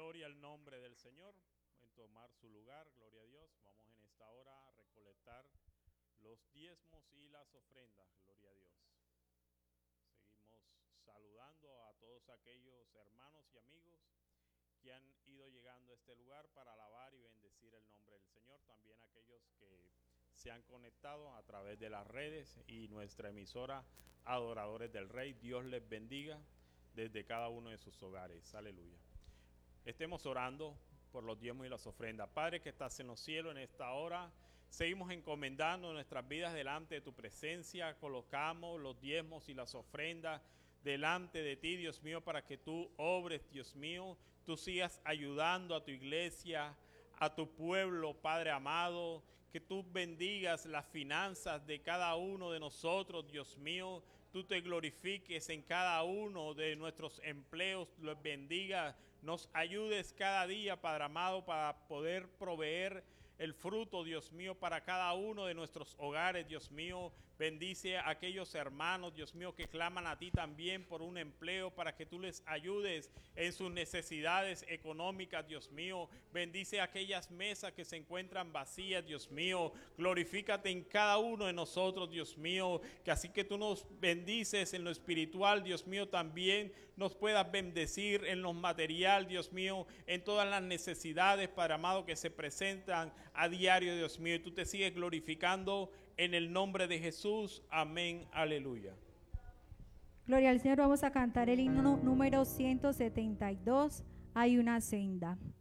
Gloria al nombre del Señor. En tomar su lugar, gloria a Dios. Vamos en esta hora a recolectar los diezmos y las ofrendas, gloria a Dios. Seguimos saludando a todos aquellos hermanos y amigos que han ido llegando a este lugar para alabar y bendecir el nombre del Señor. También aquellos que se han conectado a través de las redes y nuestra emisora Adoradores del Rey. Dios les bendiga desde cada uno de sus hogares. Aleluya. Estemos orando por los diezmos y las ofrendas. Padre que estás en los cielos, en esta hora seguimos encomendando nuestras vidas delante de tu presencia. Colocamos los diezmos y las ofrendas delante de ti, Dios mío, para que tú obres, Dios mío. Tú sigas ayudando a tu iglesia, a tu pueblo, Padre amado. Que tú bendigas las finanzas de cada uno de nosotros, Dios mío. Tú te glorifiques en cada uno de nuestros empleos, los bendiga, nos ayudes cada día, Padre amado, para poder proveer el fruto, Dios mío, para cada uno de nuestros hogares, Dios mío. Bendice a aquellos hermanos, Dios mío, que claman a ti también por un empleo, para que tú les ayudes en sus necesidades económicas, Dios mío. Bendice a aquellas mesas que se encuentran vacías, Dios mío. Glorifícate en cada uno de nosotros, Dios mío, que así que tú nos bendices en lo espiritual, Dios mío, también nos puedas bendecir en lo material, Dios mío, en todas las necesidades, Padre amado, que se presentan a diario, Dios mío, y tú te sigues glorificando en el nombre de Jesús. Amén, aleluya. Gloria al Señor. Vamos a cantar el himno número 172, Hay una senda.